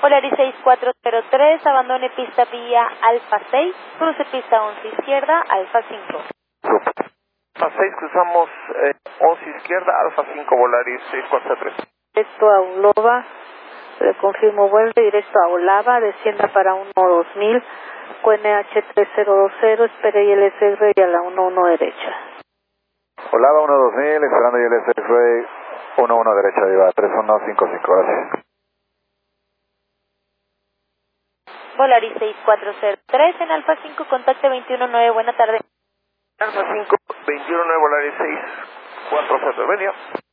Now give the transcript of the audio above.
Volaris 6403, abandone pista vía Alfa 6, cruce pista 11 izquierda, Alfa 5. Alfa 6, cruzamos 11 izquierda, Alfa 5, Volaris 6403. Directo a Ulova, le confirmo vuelve directo a Olava, descienda para 12000, QNH 3020, espere ILS y a la 11 derecha. Olava 12000, esperando ILS Ray 11 derecha, lleva 3155, gracias. Volaris 6403 en Alfa 5, contacte 219, buena tarde. Alfa 5, 219, Volaris 6403, venía.